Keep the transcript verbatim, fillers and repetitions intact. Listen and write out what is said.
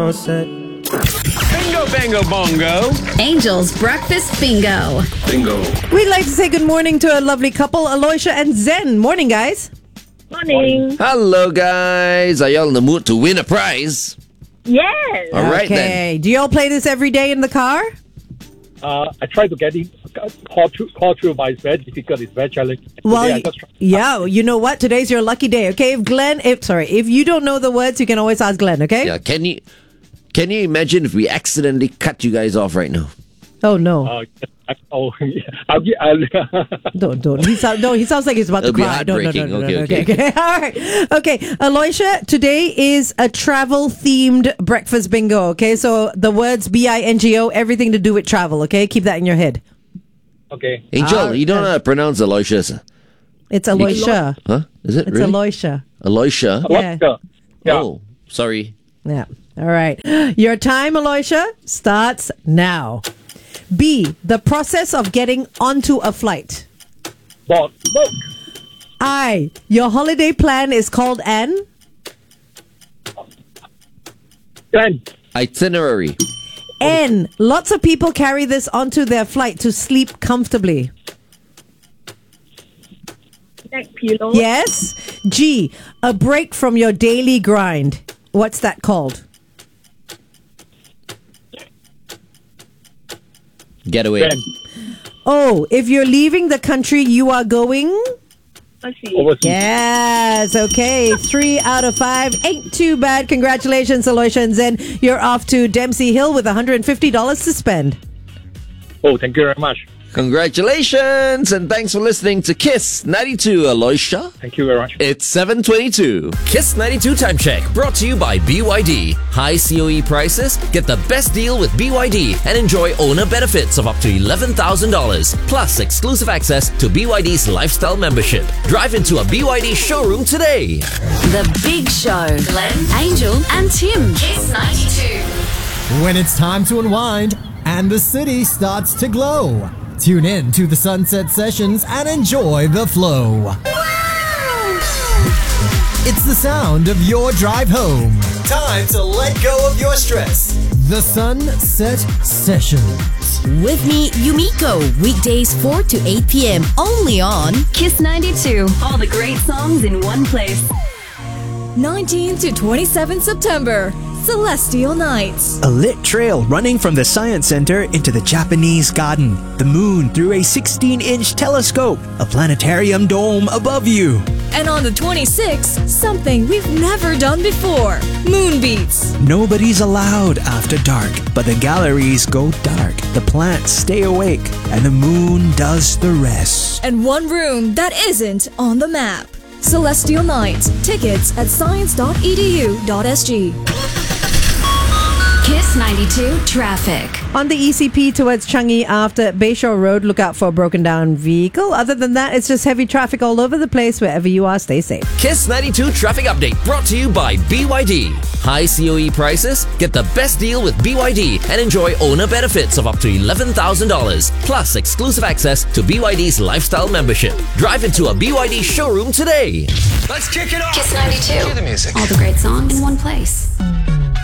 Bingo, bango, bongo. Angel's Breakfast Bingo. Bingo. We'd like to say good morning to a lovely couple, Aloysia and Zen. Morning, guys. Morning. Hello, guys. Are y'all in the mood to win a prize? Yes. All right, okay. then. Do y'all play this every day in the car? Uh, I try to get in, call through, call through, but it's very difficult. It's very challenging. Well, Today I just try- yeah, you know what? Today's your lucky day, okay? If Glenn, if sorry, if you don't know the words, you can always ask Glenn, okay? Yeah, can you can you imagine if we accidentally cut you guys off right now? Oh, no. Uh, I, oh, yeah. I'll, get- I'll, Don't, don't. He sound, no, he sounds like he's about It'll to be cry. No, no, no, heartbreaking. no, no, Okay, no, okay. okay, okay. All right. Okay, Aloysia, today is a travel-themed breakfast bingo, okay? So the words B I N G O, everything to do with travel, okay? Keep that in your head. okay. Angel, Ah, you don't know yeah. how to pronounce Aloysius. It's Aloysia. Huh? Is it It's really? Aloysia. Aloysia? Yeah. What? Yeah. Oh, sorry. Yeah. All right. Your time, Aloysia, starts now. B, the process of getting onto a flight. Board. Book. I, your holiday plan is called an... Plan. Itinerary. N, lots of people carry this onto their flight to sleep comfortably. Neck pillow. Yes. G, a break from your daily grind. What's that called? Getaway. Plan. O, if you're leaving the country you are going... Let's see. Overseas. Yes, okay. Three out of five. Ain't too bad. Congratulations, Aloysia and Zen. You're off to Dempsey Hill with one hundred fifty dollars to spend. Oh, thank you very much. Congratulations, and thanks for listening to Kiss ninety-two, Aloysia. Thank you very much. It's seven twenty-two. Kiss ninety-two Time Check, brought to you by B Y D. High C O E prices? Get the best deal with B Y D and enjoy owner benefits of up to eleven thousand dollars, plus exclusive access to B Y D's lifestyle membership. Drive into a B Y D showroom today. The Big Show. Glenn, Angel, and Tim. Kiss ninety-two. When it's time to unwind and the city starts to glow, tune in to the Sunset Sessions and enjoy the flow. It's the sound of your drive home. Time to let go of your stress. The Sunset Sessions. With me, Yumiko. Weekdays four to eight p.m. Only on Kiss ninety-two. All the great songs in one place. nineteenth to twenty-seventh September, Celestial Nights. A lit trail running from the Science Center into the Japanese garden, the moon through a sixteen-inch telescope, a planetarium dome above you. And on the twenty-sixth, something we've never done before, Moonbeats. Nobody's allowed after dark, but the galleries go dark, the plants stay awake, and the moon does the rest. And one room that isn't on the map. Celestial Nights. Tickets at science dot e d u dot s g. Kiss ninety-two Traffic. On the E C P towards Changi after Bayshore Road, look out for a broken down vehicle. Other than that, it's just heavy traffic all over the place. Wherever you are, stay safe. Kiss ninety-two Traffic Update, brought to you by B Y D. High C O E prices? Get the best deal with B Y D and enjoy owner benefits of up to eleven thousand dollars, plus exclusive access to B Y D's lifestyle membership. Drive into a B Y D showroom today. Let's kick it off. Kiss ninety-two. Cue the music. All the great songs in one place.